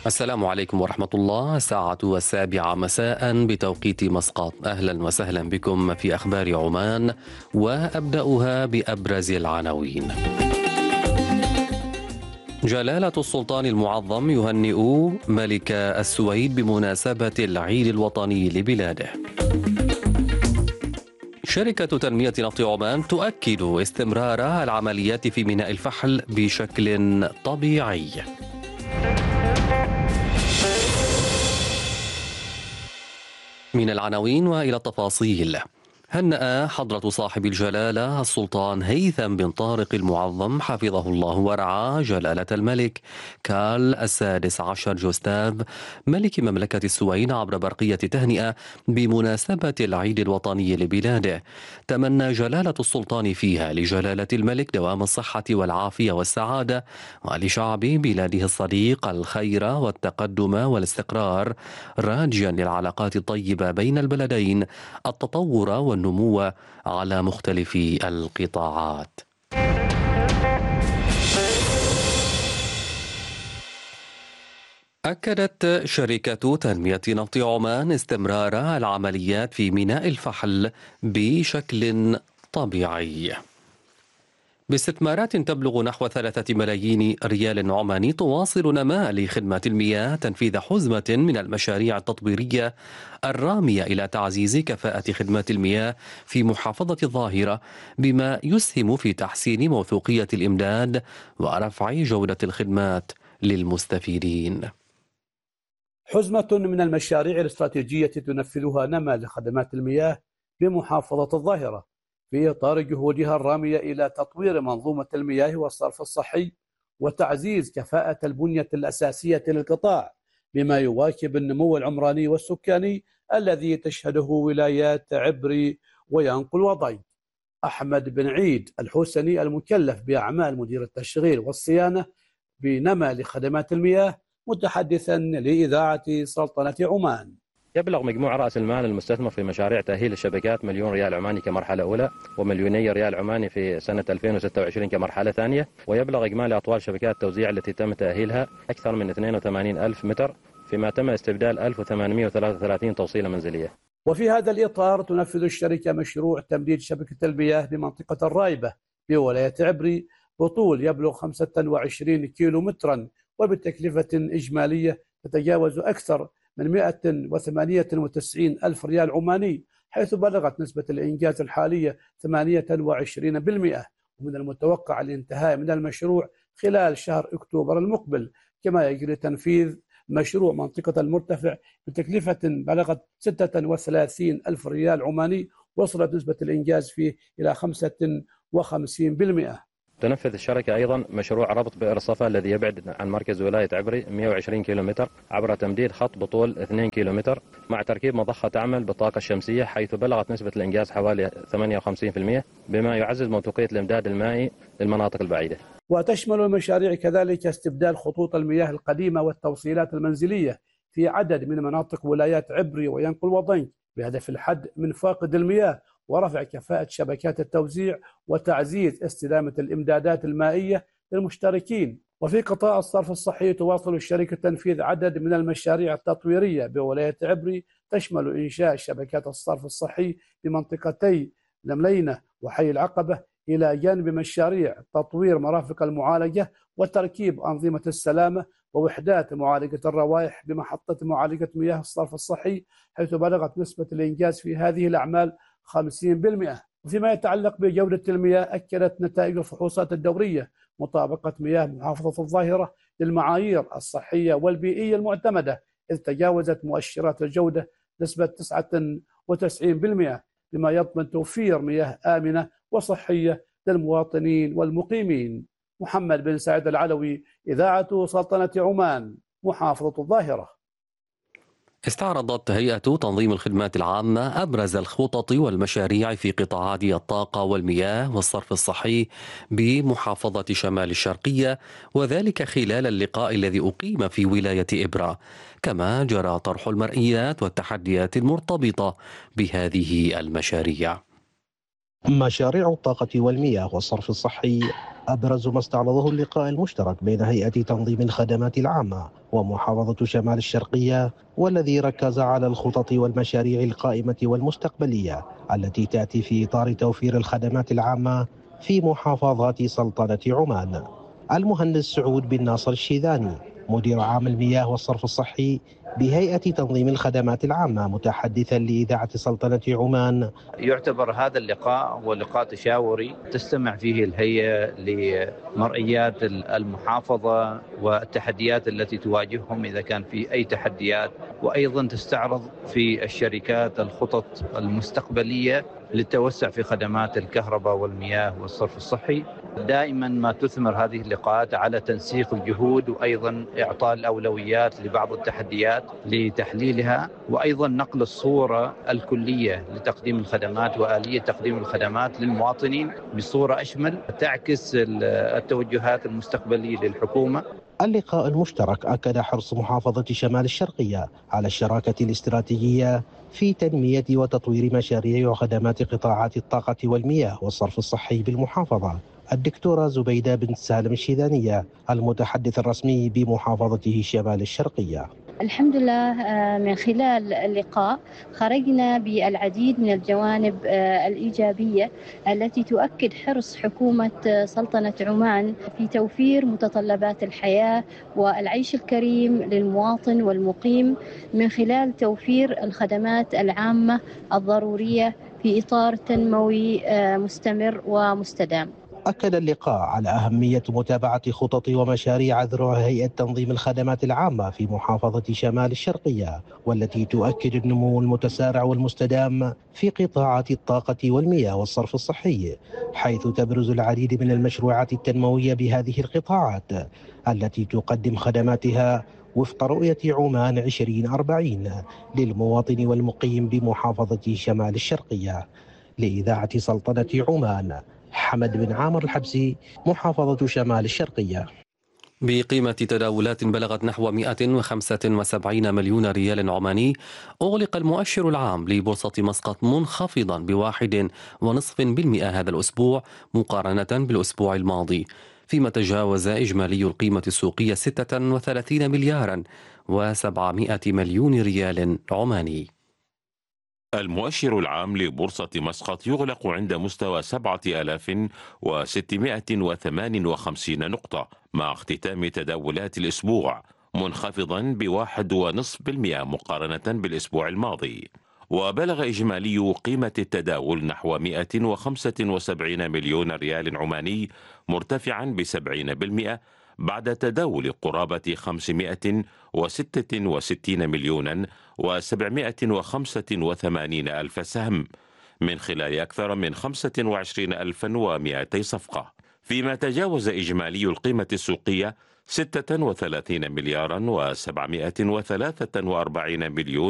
السلام عليكم ورحمة الله. الساعة 7 مساء بتوقيت مسقط. أهلا وسهلا بكم في أخبار عمان، وأبدأها بأبرز العناوين. جلالة السلطان المعظم يهنئ ملك السويد بمناسبة العيد الوطني لبلاده. شركة تنمية نفط عمان تؤكد استمرار العمليات في ميناء الفحل بشكل طبيعي. من العناوين وإلى التفاصيل. هنأ حضرة صاحب الجلالة السلطان هيثم بن طارق المعظم حفظه الله ورعاه جلالة الملك كارل السادس عشر جوستاف ملك مملكة السويد عبر برقية تهنئة بمناسبة العيد الوطني لبلاده. تمنى جلالة السلطان فيها لجلالة الملك دوام الصحة والعافية والسعادة، ولشعب بلاده الصديق الخير والتقدم والاستقرار، راجيا للعلاقات الطيبة بين البلدين التطور والنمو على مختلف القطاعات. أكدت شركة تنمية نفط عمان استمرار العمليات في ميناء الفحل بشكل طبيعي باستثمارات تبلغ نحو 3 ملايين ريال عماني. تواصل نماء لخدمات المياه تنفيذ حزمة من المشاريع التطويرية الرامية إلى تعزيز كفاءة خدمات المياه في محافظة الظاهرة، بما يسهم في تحسين موثوقية الإمداد ورفع جودة الخدمات للمستفيدين. حزمة من المشاريع الاستراتيجية تنفذها نما لخدمات المياه بمحافظة الظاهرة في إطار جهودها الرامية إلى تطوير منظومة المياه والصرف الصحي وتعزيز كفاءة البنية الأساسية للقطاع، بما يواكب النمو العمراني والسكاني الذي تشهده ولايات عبري وينقل وضي. أحمد بن عيد الحسني المكلف بأعمال مدير التشغيل والصيانة بنما لخدمات المياه متحدثا لإذاعة سلطنة عمان: يبلغ مجموع رأس المال المستثمر في مشاريع تأهيل الشبكات مليون ريال عماني كمرحلة أولى، ومليوني ريال عماني في سنة 2026 كمرحلة ثانية، ويبلغ إجمالي أطوال شبكات التوزيع التي تم تأهيلها أكثر من 82 ألف متر، فيما تم استبدال 1833 توصيلة منزلية. وفي هذا الإطار تنفذ الشركة مشروع تمديد شبكة المياه بمنطقة الرايبة بولاية عبري بطول يبلغ 25 كيلو مترا، وبتكلفة إجمالية تتجاوز أكثر من 198 ألف ريال عماني، حيث بلغت نسبة الإنجاز الحالية 28%. ومن المتوقع الانتهاء من المشروع خلال شهر أكتوبر المقبل، كما يجري تنفيذ مشروع منطقة المرتفع بتكلفة بلغت 36 ألف ريال عماني، وصلت نسبة الإنجاز فيه إلى 55%. تنفذ الشركة أيضا مشروع ربط بئر صفا الذي يبعد عن مركز ولاية عبري 120 كيلومتر عبر تمديد خط بطول 2 كيلومتر مع تركيب مضخة تعمل بالطاقة الشمسية، حيث بلغت نسبة الإنجاز حوالي 58%، بما يعزز موثوقية الإمداد المائي للمناطق البعيدة. وتشمل المشاريع كذلك استبدال خطوط المياه القديمة والتوصيلات المنزلية في عدد من مناطق ولايات عبري وينقل وضنك، بهدف الحد من فاقد المياه ورفع كفاءة شبكات التوزيع وتعزيز استدامة الإمدادات المائية للمشتركين. وفي قطاع الصرف الصحي تواصل الشركة تنفيذ عدد من المشاريع التطويرية بولاية عبري، تشمل إنشاء شبكات الصرف الصحي بمنطقتي لملينة وحي العقبة، إلى جانب مشاريع تطوير مرافق المعالجة وتركيب أنظمة السلامة ووحدات معالجة الروائح بمحطة معالجة مياه الصرف الصحي، حيث بلغت نسبة الإنجاز في هذه الأعمال 50%. وفيما يتعلق بجودة المياه، أكدت نتائج الفحوصات الدورية مطابقة مياه محافظة الظاهرة للمعايير الصحية والبيئية المعتمدة، إذ تجاوزت مؤشرات الجودة نسبة 99%، بما يضمن توفير مياه آمنة وصحية للمواطنين والمقيمين. محمد بن سعيد العلوي، إذاعة سلطنة عمان، محافظة الظاهرة. استعرضت هيئة تنظيم الخدمات العامة أبرز الخطط والمشاريع في قطاعات الطاقة والمياه والصرف الصحي بمحافظة شمال الشرقية، وذلك خلال اللقاء الذي أقيم في ولاية إبرا. كما جرى طرح المرئيات والتحديات المرتبطة بهذه المشاريع. مشاريع الطاقة والمياه والصرف الصحي أبرز ما استعرضه اللقاء المشترك بين هيئة تنظيم الخدمات العامة ومحافظة شمال الشرقية، والذي ركز على الخطط والمشاريع القائمة والمستقبلية التي تأتي في إطار توفير الخدمات العامة في محافظات سلطنة عمان. المهندس سعود بن ناصر الشيذاني مدير عام المياه والصرف الصحي بهيئة تنظيم الخدمات العامة متحدثا لإذاعة سلطنة عمان: يعتبر هذا اللقاء هو لقاء تشاوري تستمع فيه الهيئة لمرئيات المحافظة والتحديات التي تواجههم إذا كان في أي تحديات، وأيضا تستعرض في الشركات الخطط المستقبلية للتوسع في خدمات الكهرباء والمياه والصرف الصحي. دائما ما تثمر هذه اللقاءات على تنسيق الجهود، وأيضا إعطاء الأولويات لبعض التحديات لتحليلها، وأيضا نقل الصورة الكلية لتقديم الخدمات وآلية تقديم الخدمات للمواطنين بصورة أشمل تعكس التوجهات المستقبلية للحكومة. اللقاء المشترك أكد حرص محافظة شمال الشرقية على الشراكة الاستراتيجية في تنمية وتطوير مشاريع وخدمات قطاعات الطاقة والمياه والصرف الصحي بالمحافظة. الدكتورة زبيدة بن سالم الشيذانية المتحدث الرسمي بمحافظته شمال الشرقية: الحمد لله، من خلال اللقاء خرجنا بالعديد من الجوانب الإيجابية التي تؤكد حرص حكومة سلطنة عمان في توفير متطلبات الحياة والعيش الكريم للمواطن والمقيم من خلال توفير الخدمات العامة الضرورية في إطار تنموي مستمر ومستدام. أكد اللقاء على أهمية متابعة خطط ومشاريع ذروع هيئة تنظيم الخدمات العامة في محافظة شمال الشرقية، والتي تؤكد النمو المتسارع والمستدام في قطاعات الطاقة والمياه والصرف الصحي، حيث تبرز العديد من المشروعات التنموية بهذه القطاعات التي تقدم خدماتها وفق رؤية عمان 2040 للمواطن والمقيم بمحافظة شمال الشرقية. لإذاعة سلطنة عمان، حمد بن عامر الحبسي، محافظة شمال الشرقية. بقيمة تداولات بلغت نحو 175 مليون ريال عماني، أغلق المؤشر العام لبورصة مسقط منخفضا ب1.5% هذا الأسبوع مقارنة بالأسبوع الماضي، فيما تجاوز إجمالي القيمة السوقية 36 مليارا و700 مليون ريال عماني. المؤشر العام لبورصة مسقط يغلق عند مستوى 7658 نقطة مع اختتام تداولات الأسبوع منخفضا ب1.5% مقارنة بالأسبوع الماضي، وبلغ إجمالي قيمة التداول نحو 175 مليون ريال عماني مرتفعا ب70% بعد تداول قرابة 566 مليونا و785 ألف سهم من خلال أكثر من 25,200 صفقة، فيما تجاوز إجمالي القيمة السوقية 36 مليارا و743 مليون